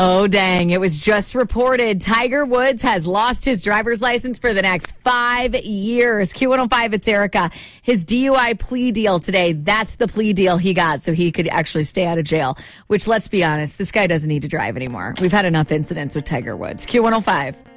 Oh, dang. It was just reported Tiger Woods has lost his driver's license for the next 5 years. Q105, it's Erica. His DUI plea deal today, that's the plea deal he got so he could actually stay out of jail, which, let's be honest, this guy doesn't need to drive anymore. We've had enough incidents with Tiger Woods. Q105.